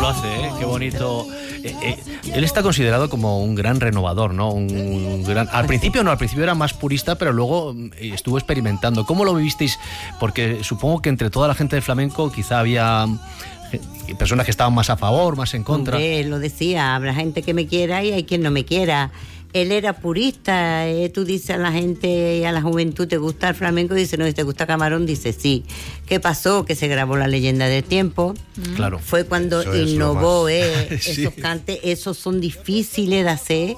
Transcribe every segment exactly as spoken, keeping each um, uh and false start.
lo hace, ¿eh? Qué bonito. Eh, eh, él está considerado como un gran renovador, ¿no? Un gran... Al principio no, al principio era más purista, pero luego eh, estuvo experimentando. ¿Cómo lo vivisteis? Porque supongo que entre toda la gente del flamenco quizá había personas que estaban más a favor, más en contra. Hombre, lo decía, habrá gente que me quiera y hay quien no me quiera. Él era purista, eh, tú dices a la gente y a la juventud, ¿te gusta el flamenco? Dice, no, ¿te gusta Camarón? Dice, sí. ¿Qué pasó? Que se grabó La Leyenda del Tiempo. Claro. Fue cuando Eso es innovó, eh, Sí. esos cantes, esos son difíciles de hacer,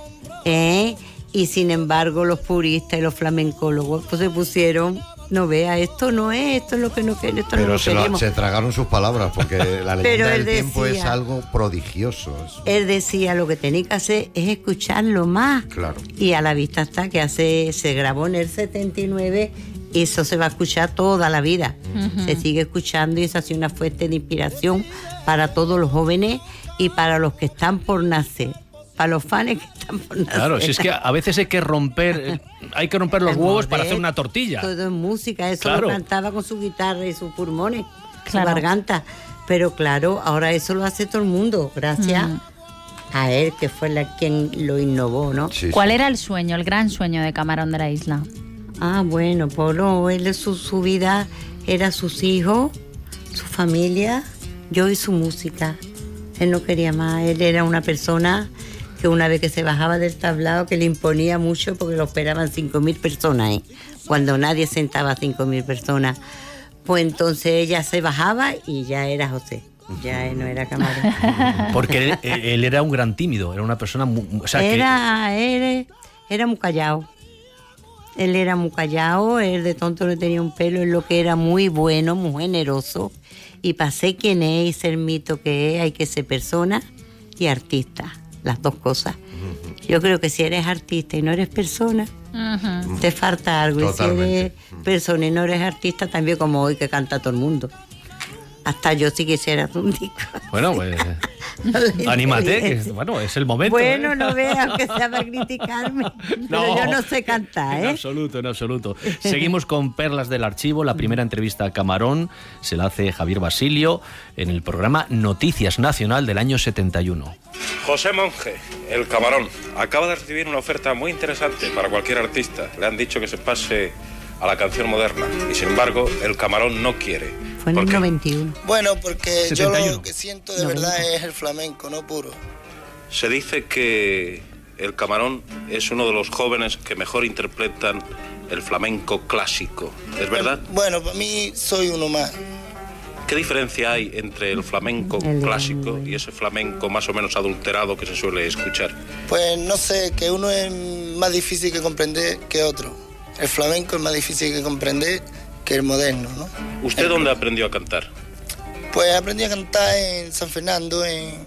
eh, y sin embargo los puristas y los flamencólogos pues se pusieron, no vea, esto no es, esto es lo que no queremos, esto no Pero lo se, lo- queremos. se tragaron sus palabras, porque la Pero leyenda él del tiempo decía- es algo prodigioso. es- Él decía, lo que tenéis que hacer es escucharlo más. Claro. Y a la vista está que hace, se grabó en el setenta y nueve, y eso se va a escuchar toda la vida. Uh-huh. Se sigue escuchando y eso ha sido una fuente de inspiración para todos los jóvenes y para los que están por nacer. Para los fans que están por nacer. Claro, si es que a veces hay que romper, hay que romper los El huevos morder, para hacer una tortilla. Todo es música, eso Claro. lo cantaba con su guitarra y sus pulmones, Claro. su garganta. Pero claro, ahora eso lo hace todo el mundo, gracias Mm. a él, que fue la quien lo innovó, ¿no? Sí, ¿Cuál sí. era el sueño, el gran sueño de Camarón de la Isla? Ah, bueno, Polo, él su, su vida era sus hijos, su familia, yo y su música. Él no quería más, él era una persona que una vez que se bajaba del tablado que le imponía mucho porque lo esperaban cinco mil personas, ¿eh? Cuando nadie sentaba cinco mil personas. Pues entonces ella se bajaba y ya era José, ya él no era Camarón. Porque él, él era un gran tímido, era una persona... Muy, o sea, Era, él era muy callado. Él era muy callado, él de tonto no tenía un pelo, él lo que era muy bueno, muy generoso. Y para ser quien es y ser mito que es, hay que ser persona y artista, las dos cosas. Yo creo que si eres artista y no eres persona, Uh-huh. te falta algo. Totalmente. Y si eres persona y no eres artista, también como hoy que canta todo el mundo. Hasta yo si quisiera hacer un disco. que, bueno, pues... No le Anímate, que interesa. es, bueno, es el momento. Bueno, ¿eh? no veas que sea para criticarme. Pero yo no sé cantar, En ¿eh? absoluto, en absoluto. Seguimos con Perlas del Archivo. La primera entrevista a Camarón se la hace Javier Basilio en el programa Noticias Nacional del año setenta y uno. José Monge, el Camarón, acaba de recibir una oferta muy interesante para cualquier artista. Le han dicho que se pase a la canción moderna y sin embargo el Camarón no quiere. Fue en ¿Por el qué? noventa y uno. Bueno, porque yo setenta y uno. lo que siento de noventa. verdad es el flamenco, no puro. Se dice que el Camarón es uno de los jóvenes que mejor interpretan el flamenco clásico. ¿Es verdad? Bueno, para mí soy uno más. ¿Qué diferencia hay entre el flamenco El de- clásico y ese flamenco más o menos adulterado que se suele escuchar? Pues no sé, que uno es más difícil que comprender que otro. El flamenco es más difícil que comprender que el moderno, ¿no? ¿Usted dónde aprendió a cantar? Pues aprendí a cantar en San Fernando, en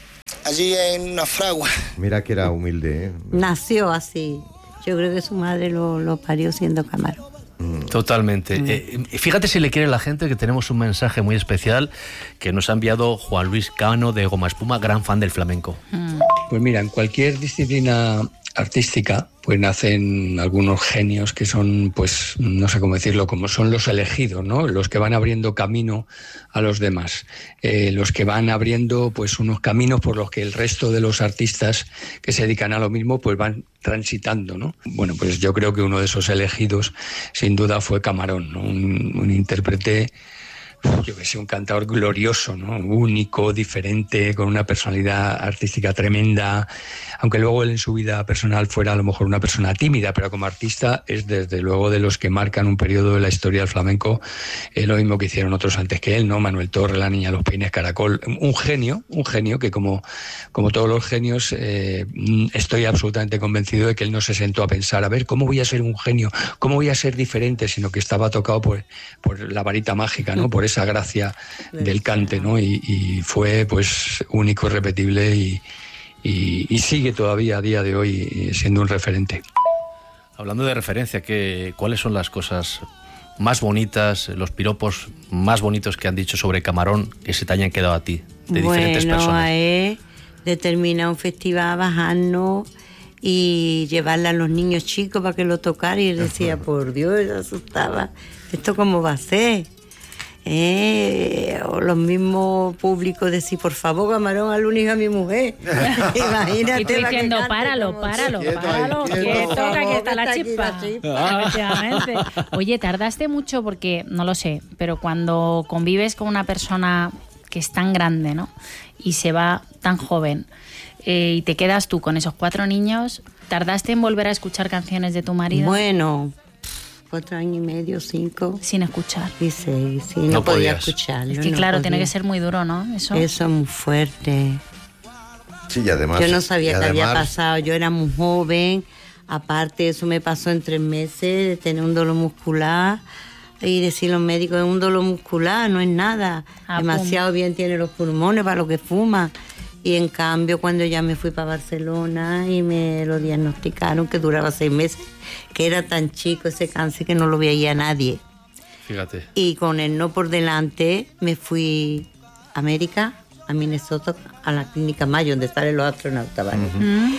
allí en una fragua. Mira que era humilde, ¿eh? Nació así. Yo creo que su madre lo, lo parió siendo Camarón. Totalmente. Eh, fíjate si le quiere la gente que tenemos un mensaje muy especial que nos ha enviado Juan Luis Cano de Goma Espuma, gran fan del flamenco. Pues mira, en cualquier disciplina artística pues nacen algunos genios que son, pues no sé cómo decirlo, como son los elegidos, ¿no? Los que van abriendo camino a los demás, eh, los que van abriendo pues unos caminos por los que el resto de los artistas que se dedican a lo mismo pues van transitando, ¿no? Bueno, pues yo creo que uno de esos elegidos sin duda fue Camarón, ¿no? Un, un intérprete, yo que sé, un cantador glorioso, ¿no? Único, diferente, con una personalidad artística tremenda, aunque luego él en su vida personal fuera a lo mejor una persona tímida, pero como artista es desde luego de los que marcan un periodo de la historia del flamenco, eh, lo mismo que hicieron otros antes que él, ¿no? Manuel Torre, La Niña de los Peines, Caracol, un genio, un genio que como, como todos los genios eh, estoy absolutamente convencido de que él no se sentó a pensar, a ver, ¿cómo voy a ser un genio? ¿Cómo voy a ser diferente? Sino que estaba tocado por, por la varita mágica, ¿no? Por esa gracia del cante, ¿no? Y, y fue pues único, irrepetible y, y, y sigue todavía a día de hoy siendo un referente. Hablando de referencia, ¿qué, ¿cuáles son las cosas más bonitas, los piropos más bonitos que han dicho sobre Camarón que se te hayan quedado a ti, de diferentes bueno, personas? a él determina un festival, bajarnos y llevarle a los niños chicos para que lo tocara y él decía, por Dios, él asustaba, ¿esto cómo va a ser? Eh, o los mismos públicos decir, por favor, Camarón, al único a mi mujer. Imagínate. Y tú diciendo, que páralo, como... páralo, Quieto, páralo, quieto. quieto, que aquí está la Está aquí chispa. la chispa. Efectivamente. Oye, tardaste mucho porque, no lo sé, pero cuando convives con una persona que es tan grande, ¿no? Y se va tan joven, eh, y te quedas tú con esos cuatro niños, ¿tardaste en volver a escuchar canciones de tu marido? Bueno, cuatro años y medio, cinco. Sin escuchar. Y seis, sí, no, No podía podías. escucharlo. Es que no claro, tiene podía. que ser muy duro, ¿no? Eso. Eso es muy fuerte. Sí, y además... Yo no sabía y que había además- pasado, yo era muy joven, aparte eso me pasó en tres meses, de tener un dolor muscular y decir los médicos, es un dolor muscular, no es nada, Ah, demasiado bien tiene los pulmones para lo que fuma. Y en cambio cuando ya me fui para Barcelona y me lo diagnosticaron, que duraba seis meses, que era tan chico ese cáncer que no lo veía nadie. Fíjate. Y con el no por delante me fui a América, a Minnesota, a la clínica Mayo, donde salen los astronautas, ¿vale? Mm.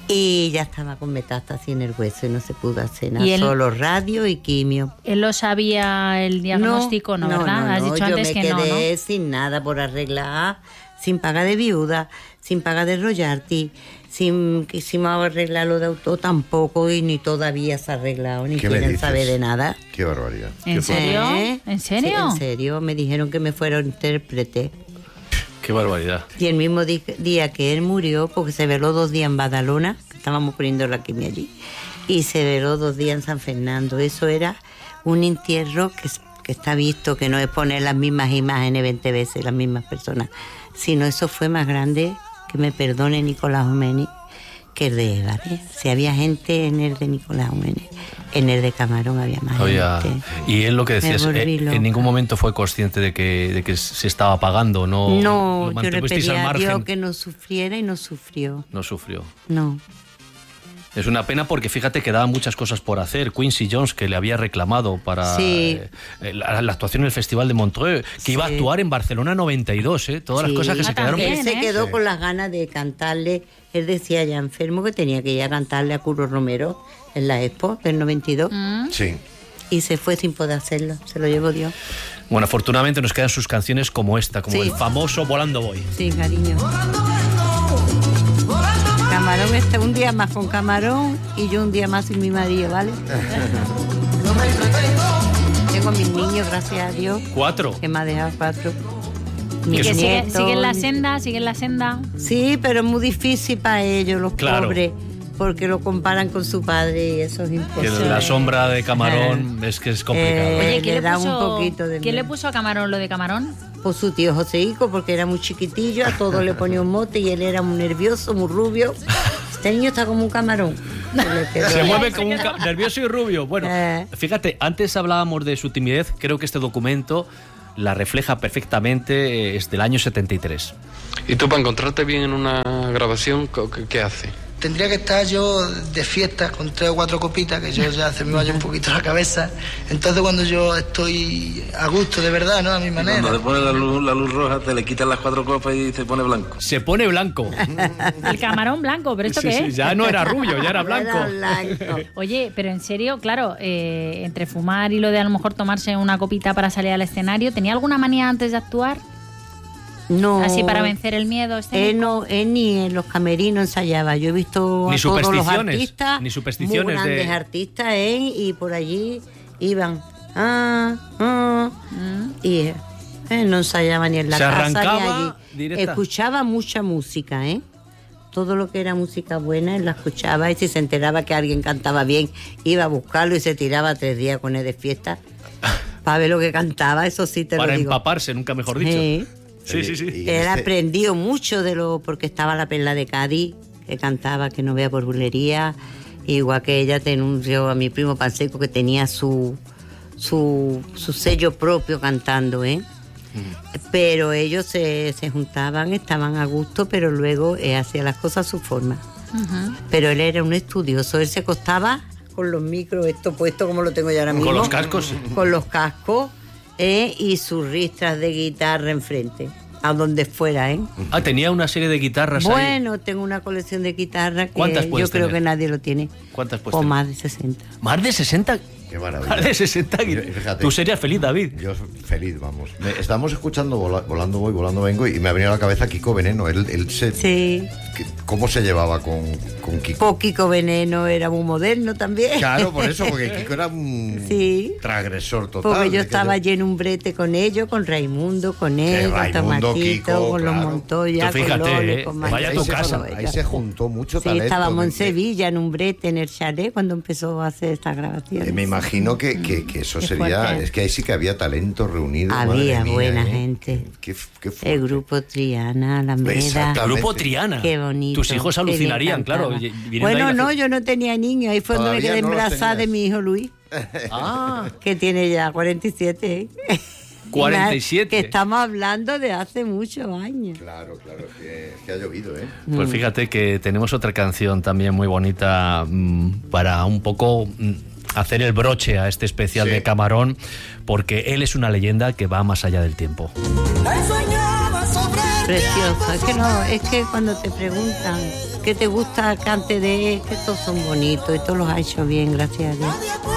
Y ya estaba con metástasis en el hueso y no se pudo hacer nada, ¿Y él- solo radio y quimio. Él lo sabía el diagnóstico, ¿no? ¿Verdad? Has dicho yo antes me que no, ¿no? quedé sin nada por arreglar, sin paga de viuda, sin paga de royalty, sin quisimos arreglar lo de auto tampoco y ni todavía se ha arreglado, ni ¿Qué me quieren dices? saber de nada. Qué barbaridad. ¿En Qué serio? ¿Eh? ¿En serio? Sí, en serio, me dijeron que me fuera intérprete. Qué barbaridad. Y el mismo di- día que él murió, porque se veló dos días en Badalona, que estábamos poniendo la quimio allí, y se veló dos días en San Fernando. Eso era un entierro que, es- que está visto, que no es poner las mismas imágenes veinte veces, las mismas personas, sino eso fue más grande, que me perdone Nicolás Jiménez, que el de Eva, ¿eh? Si había gente en el de Nicolás Jiménez, en el de Camarón había más Había- gente. y él lo que Me decía es, volví eh, loca. en ningún momento fue consciente de que, de que se estaba pagando, no, No, lo yo le mantuvisteis pedí al a Dios margen. que no sufriera y no sufrió. No sufrió. No. Es una pena porque fíjate que daban muchas cosas por hacer. Quincy Jones, que le había reclamado para Sí. eh, la, la actuación en el Festival de Montreux, que iba a Sí. actuar en Barcelona noventa y dos, ¿eh? Todas Sí. las cosas que se Ah, quedaron. también. Él se ¿eh? quedó Sí. con las ganas de cantarle. Él decía ya enfermo que tenía que ir a cantarle a Curro Romero en la Expo del noventa y dos Mm. Sí. y se fue sin poder hacerlo. Se lo llevó Dios. Bueno, afortunadamente nos quedan sus canciones como esta, como Sí. el famoso Volando Voy. Sí, cariño. Camarón está un día más con Camarón y yo un día más sin mi marido, ¿vale? Tengo mis niños, gracias a Dios, Cuatro. que me ha dejado cuatro. Y Mis que sigue, nietos, sigue en la mis- senda, sigue en la senda. Sí, pero es muy difícil para ellos, los Claro. pobres, porque lo comparan con su padre y eso es Que imposible. la sombra de Camarón es que es complicado. Eh, Oye, le ¿quién le, da un puso, poquito de ¿quién le miedo. puso a Camarón lo de Camarón? Por su tío Joseico, porque era muy chiquitillo, a todos le ponía un mote y él era muy nervioso, muy rubio. Este niño está como un camarón. Se le quedó. Se mueve como un ca- nervioso y rubio. Bueno, Eh. fíjate, antes hablábamos de su timidez. Creo que este documento la refleja perfectamente. eh, Es del año setenta y tres. ¿Y tú para encontrarte bien en una grabación, qué, qué haces? Tendría que estar yo de fiesta con tres o cuatro copitas, que yo ya se me vaya un poquito la cabeza. Entonces cuando yo estoy a gusto de verdad, ¿no? A mi manera. Cuando te pone la luz, la luz roja, te le quitan las cuatro copas y se pone blanco. Se pone blanco. El Camarón blanco, ¿pero esto Sí, qué sí, es? ya no era rubio, ya era Era blanco. blanco. Oye, pero en serio, claro, eh, entre fumar y lo de a lo mejor tomarse una copita para salir al escenario, ¿tenía alguna manía antes de actuar? No. Así para vencer el miedo escénico. Él, no, él ni en los camerinos ensayaba. Yo he visto Ni a todos los supersticiones, artistas, ni supersticiones muy grandes de- artistas, ¿eh? Y por allí iban. Ah, ah, Mm. y eh, no ensayaba ni en la Se casa ni arrancaba allí. directa. Escuchaba mucha música, ¿eh? Todo lo que era música buena, él la escuchaba y si se enteraba que alguien cantaba bien, iba a buscarlo y se tiraba tres días con él de fiesta para ver lo que cantaba, eso sí te Para lo digo. empaparse, nunca mejor dicho. Sí. Sí, sí, sí. Y Él este- aprendió mucho de lo, porque estaba la Perla de Cádiz, que cantaba que no vea por bulería, igual que ella denunció a mi primo Panseco que tenía su, su, su sello propio cantando, ¿eh? Pero ellos se, se juntaban, estaban a gusto, pero luego eh, hacía las cosas a su forma. Ujú. Pero él era un estudioso, él se acostaba con los micros, esto puesto como lo tengo yo ahora mismo. Con los cascos. Con los cascos eh, y sus ristras de guitarra enfrente, a donde fuera, ¿eh? Ah, tenía una serie de guitarras ahí. Bueno, tengo una colección de guitarras que ¿Cuántas yo puedes creo tener? que nadie lo tiene. ¿Cuántas puedes O tener? más de sesenta. Más de sesenta. Qué maravilla. Más de sesenta Y kilos. fíjate, Tú serías feliz, David. Yo soy feliz, vamos. Me- estamos escuchando vola- Volando Voy, Volando Vengo y me ha venido a la cabeza Kiko Veneno. Él, él se, Sí. que- ¿Cómo se llevaba con, con Kiko? Pues Kiko Veneno era muy moderno también. Claro, por eso, porque Kiko era un Sí. transgresor total. Porque yo de estaba aquello. allí en un brete con ellos, con Raimundo, con Que él, con Raimundo, Tomatito, Kiko, con los claro. Montoya, Tú fíjate, con Lole, eh, con vaya Manuel, tu ahí se, casa. con ahí ellos. se juntó mucho Sí, talento. estábamos en de- Sevilla, en un brete, en el chalet, cuando empezó a hacer esta grabación. Eh, me imagino que, que, que eso Qué sería... fuerte. Es que ahí sí que había talento reunido. Había madre mía, buena ¿eh? gente. Qué, qué fuerte. El grupo Triana, la Meda. Exactamente. Grupo Triana. Qué bonito. Tus hijos que me alucinarían, claro. encantaba. y- vienen de Bueno, ahí la no, gente- yo no tenía niños. Ahí fue donde me Todavía quedé no los embarazada de tenías. mi hijo Luis, Ah, que tiene ya cuarenta y siete. ¿eh? cuarenta y siete. Que estamos hablando de hace muchos años. Claro, claro, es que, es que ha llovido, ¿eh? pues fíjate que tenemos otra canción también muy bonita mm, para un poco mm, hacer el broche a este especial Sí. de Camarón, porque él es una leyenda que va más allá del tiempo. Precioso. Es que no, es que cuando te preguntan qué te gusta cante de él, que todos son bonitos y todos los ha hecho bien, gracias a Dios.